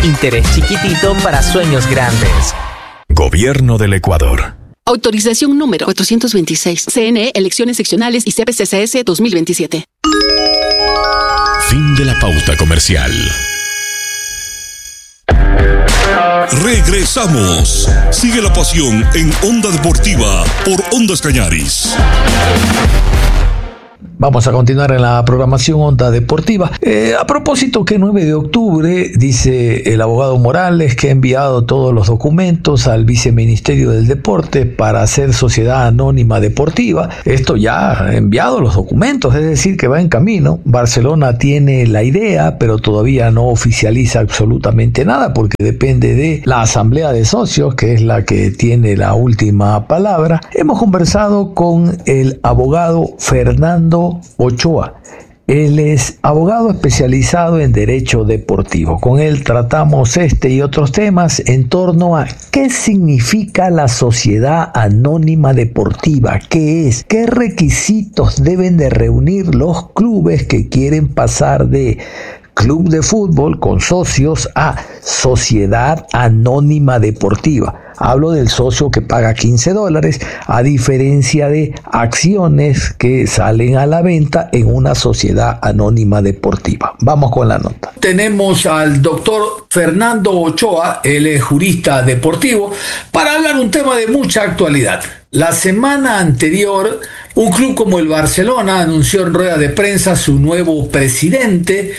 Interés chiquitito para sueños grandes. Gobierno del Ecuador. Autorización número 426. CNE, Elecciones Seccionales y CPCCS 2027. Fin de la pauta comercial. Regresamos. Sigue la pasión en Onda Deportiva por Ondas Cañaris. Vamos a continuar en la programación Onda Deportiva. A propósito que 9 de octubre, dice el abogado Morales, que ha enviado todos los documentos al Viceministerio del Deporte para hacer sociedad anónima deportiva. Esto ya ha enviado los documentos, es decir, que va en camino. Barcelona tiene la idea, pero todavía no oficializa absolutamente nada porque depende de la Asamblea de Socios, que es la que tiene la última palabra. Hemos conversado con el abogado Fernando Ochoa. Él es abogado especializado en derecho deportivo. Con él tratamos este y otros temas en torno a qué significa la sociedad anónima deportiva, qué es, qué requisitos deben de reunir los clubes que quieren pasar de club de fútbol con socios a sociedad anónima deportiva. Hablo del socio que paga $15, a diferencia de acciones que salen a la venta en una sociedad anónima deportiva. Vamos con la nota. Tenemos al doctor Fernando Ochoa, él es jurista deportivo, para hablar un tema de mucha actualidad. La semana anterior, un club como el Barcelona anunció en rueda de prensa su nuevo presidente,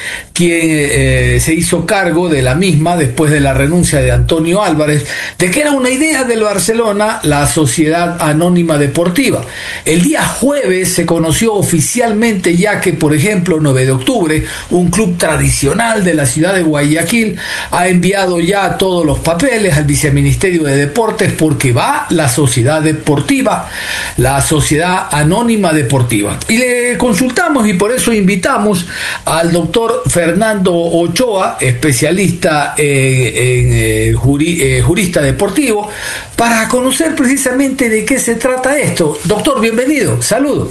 quien se hizo cargo de la misma después de la renuncia de Antonio Álvarez, de que era una idea del Barcelona la Sociedad Anónima Deportiva. El día jueves se conoció oficialmente ya que, por ejemplo, 9 de octubre, un club tradicional de la ciudad de Guayaquil ha enviado ya todos los papeles al Viceministerio de Deportes porque va la Sociedad Deportiva, la Sociedad Anónima Deportiva. Y le consultamos y por eso invitamos al doctor Fernando Ochoa, especialista en jurista deportivo, para conocer precisamente de qué se trata esto. Doctor, bienvenido. Saludos.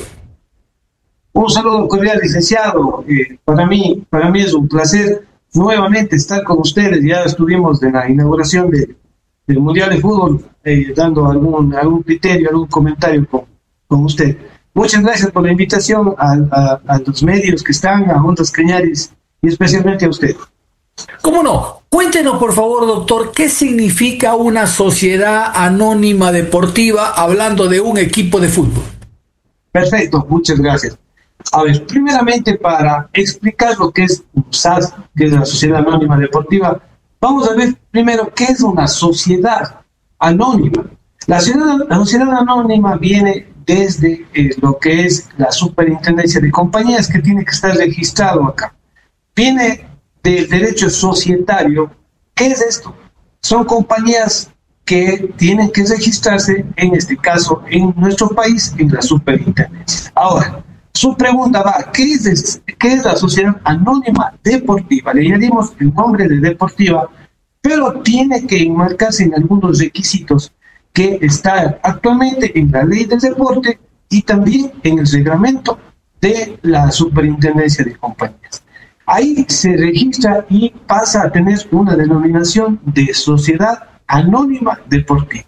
Un saludo cordial, licenciado. Para mí es un placer nuevamente estar con ustedes. Ya estuvimos en la inauguración del Mundial de Fútbol, dando algún criterio, algún comentario con usted. Muchas gracias por la invitación a los medios que están, a Ondas Cañaris y especialmente a usted. ¿Cómo no? Cuéntenos, por favor, doctor, ¿qué significa una sociedad anónima deportiva hablando de un equipo de fútbol? Perfecto, muchas gracias. A ver, primeramente para explicar lo que es SAS, que es la Sociedad Anónima Deportiva, vamos a ver primero qué es una sociedad anónima. La sociedad anónima viene desde lo que es la superintendencia de compañías, que tiene que estar registrado acá. Viene del derecho societario. ¿Qué es esto? Son compañías que tienen que registrarse, en este caso, en nuestro país, en la superintendencia. Ahora, su pregunta va, ¿qué es la sociedad anónima deportiva? Le añadimos el nombre de deportiva, pero tiene que enmarcarse en algunos requisitos que está actualmente en la ley del deporte y también en el reglamento de la superintendencia de compañías. Ahí se registra y pasa a tener una denominación de sociedad anónima deportiva.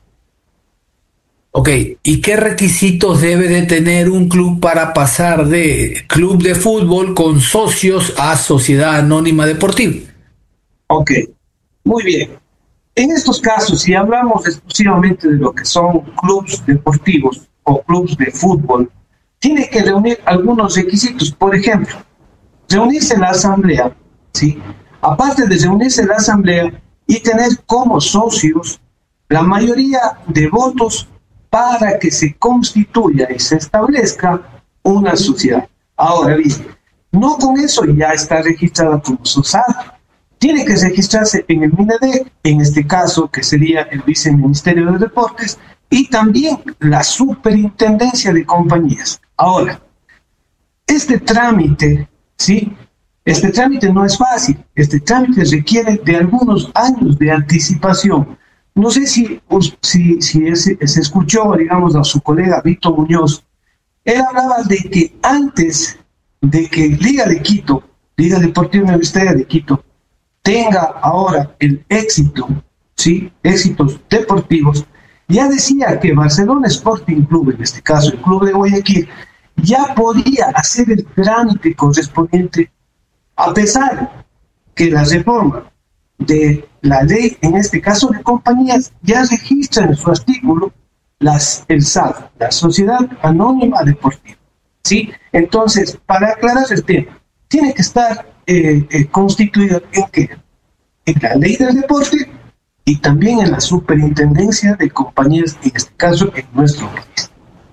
Ok, ¿y qué requisitos debe de tener un club para pasar de club de fútbol con socios a sociedad anónima deportiva? Ok, muy bien. En estos casos, si hablamos exclusivamente de lo que son clubes deportivos o clubes de fútbol, tiene que reunir algunos requisitos. Por ejemplo, reunirse en la asamblea, ¿sí? Aparte de reunirse en la asamblea y tener como socios la mayoría de votos para que se constituya y se establezca una sociedad. Ahora bien, no con eso ya está registrada como sociedad. Tiene que registrarse en el MINEDEC, en este caso que sería el Viceministerio de Deportes, y también la Superintendencia de Compañías. Ahora, este trámite, ¿sí? Este trámite no es fácil, este trámite requiere de algunos años de anticipación. No sé si se escuchó, digamos, a su colega Víctor Muñoz. Él hablaba de que antes de que Liga Deportiva Universitaria de Quito, tenga ahora el éxito, ¿sí? Éxitos deportivos. Ya decía que Barcelona Sporting Club, en este caso el Club de Guayaquil, ya podía hacer el trámite correspondiente, a pesar que la reforma de la ley, en este caso de compañías, ya registra en su artículo el SAD, la Sociedad Anónima Deportiva, ¿sí? Entonces, para aclarar el tema, tiene que estar constituido en la ley del deporte y también en la superintendencia de compañías, en este caso en nuestro país.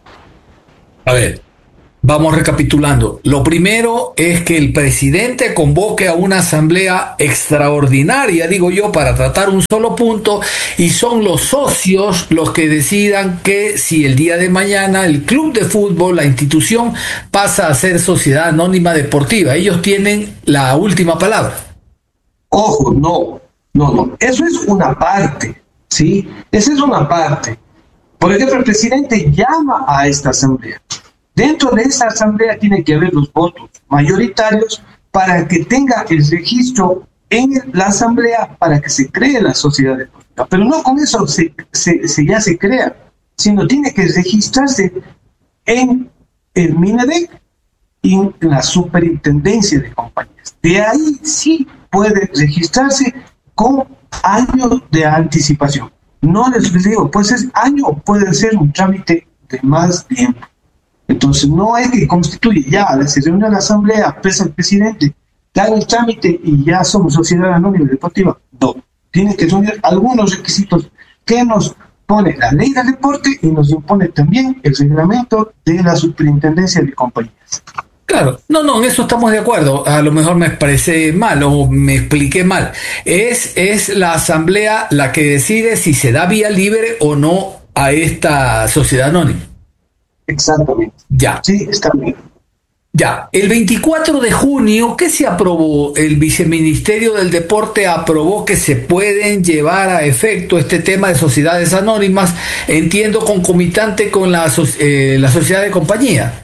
A ver, vamos recapitulando. Lo primero es que el presidente convoque a una asamblea extraordinaria, digo yo, para tratar un solo punto, y son los socios los que decidan que si el día de mañana el club de fútbol, la institución, pasa a ser sociedad anónima deportiva. Ellos tienen la última palabra. Ojo, no. Eso es una parte, ¿sí? Esa es una parte. Por ejemplo, el presidente llama a esta asamblea. Dentro de esa asamblea tiene que haber los votos mayoritarios para que tenga el registro en la asamblea para que se cree la sociedad deportiva. Pero no con eso ya se crea, sino tiene que registrarse en el MINEDEC y en la superintendencia de compañías. De ahí sí puede registrarse con años de anticipación. No les digo, pues es año o puede ser un trámite de más tiempo. Entonces no es que constituye ya, se reúne la asamblea, pesa el presidente, da el trámite y ya somos sociedad anónima deportiva. No, tiene que reunir algunos requisitos que nos pone la ley del deporte y nos impone también el reglamento de la superintendencia de compañías. Claro, no, en eso estamos de acuerdo. A lo mejor me expresé mal o me expliqué mal. Es la asamblea la que decide si se da vía libre o no a esta sociedad anónima. Exactamente. Ya. Sí, está bien. Ya, el 24 de junio, ¿qué se aprobó? El Viceministerio del Deporte aprobó que se pueden llevar a efecto este tema de sociedades anónimas, entiendo, concomitante con la sociedad de compañía.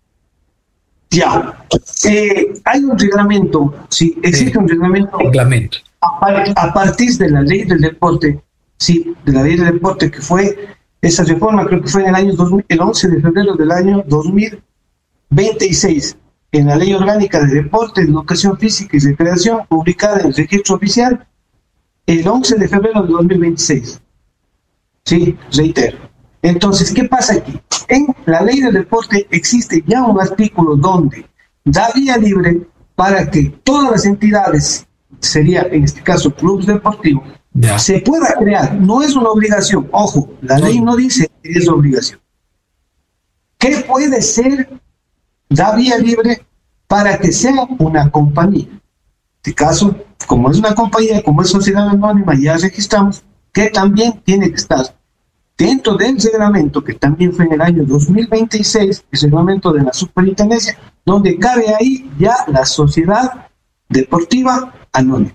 Ya, hay un reglamento, sí, existe un reglamento. A partir de la ley del deporte, sí, de la ley del deporte que fue, esa reforma creo que fue en el año 2000, el 11 de febrero del año 2026, en la Ley Orgánica de Deporte, Educación Física y Recreación, publicada en el registro oficial, el 11 de febrero de 2026. Sí, reitero. Entonces, ¿qué pasa aquí? En la ley del deporte existe ya un artículo donde da vía libre para que todas las entidades, sería en este caso clubes deportivos, se pueda crear. No es una obligación, ojo, la ley no dice que es obligación. ¿Qué puede ser? Da vía libre para que sea una compañía. En este caso, como es una compañía, como es sociedad anónima, ya registramos que también tiene que estar dentro del reglamento, que también fue en el año 2026, el reglamento de la superintendencia, donde cabe ahí ya la sociedad deportiva anónima.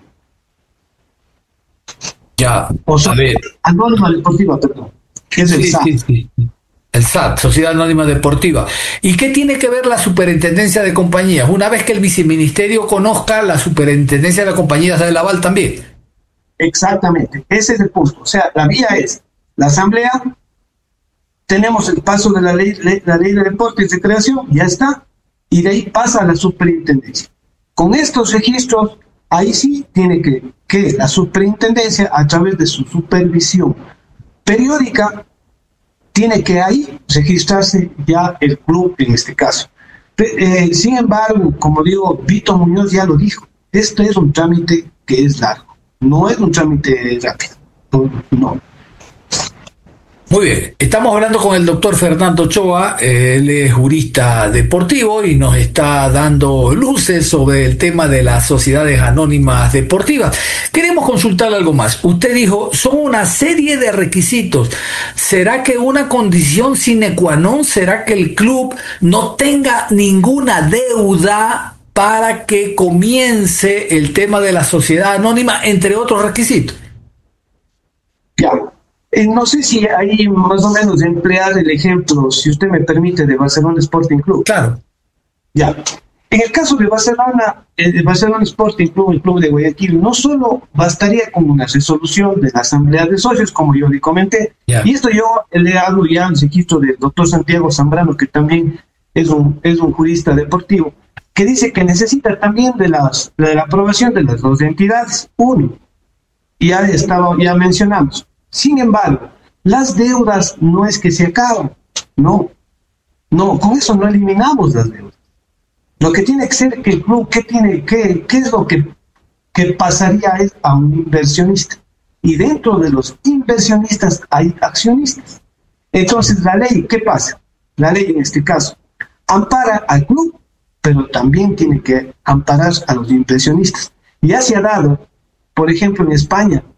Ya, o sea, anónima deportiva, perdón. Que es el SAD. Sí. El SAD, Sociedad Anónima Deportiva. ¿Y qué tiene que ver la superintendencia de compañías? Una vez que el viceministerio conozca, la superintendencia de compañías da el aval también. Exactamente, ese es el punto. O sea, la vía es la asamblea, tenemos el paso de la ley de deporte y recreación, ya está, y de ahí pasa a la superintendencia. Con estos registros, ahí sí tiene que la superintendencia, a través de su supervisión periódica, tiene que ahí registrarse ya el club en este caso. Sin embargo, como digo, Vito Muñoz ya lo dijo, esto es un trámite que es largo, no es un trámite rápido, no. Muy bien, estamos hablando con el doctor Fernando Ochoa, él es jurista deportivo y nos está dando luces sobre el tema de las sociedades anónimas deportivas. Queremos consultarle algo más. Usted dijo, son una serie de requisitos. ¿Será que una condición sine qua non será que el club no tenga ninguna deuda para que comience el tema de la sociedad anónima, entre otros requisitos? Ya. No sé si ahí más o menos emplear el ejemplo, si usted me permite, de Barcelona Sporting Club. Claro. Ya. En el caso de Barcelona, el Barcelona Sporting Club, el club de Guayaquil, no solo bastaría con una resolución de la Asamblea de Socios, como yo le comenté, y esto yo le hablo ya al registro del doctor Santiago Zambrano, que también es un jurista deportivo, que dice que necesita también de la aprobación de las dos entidades. Uno, ya mencionamos. Sin embargo, las deudas no es que se acaban, no, con eso no eliminamos las deudas. Lo que tiene que ser que el club, ¿qué es lo que pasaría a un inversionista? Y dentro de los inversionistas hay accionistas. Entonces, la ley, ¿qué pasa? La ley en este caso ampara al club, pero también tiene que amparar a los inversionistas. Ya se ha dado, por ejemplo, en España,